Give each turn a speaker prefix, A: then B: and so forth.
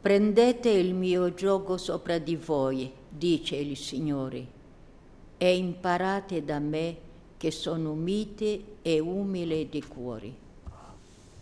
A: Prendete il mio giogo sopra di voi, dice il Signore, e imparate da me che sono mite e umile di cuore,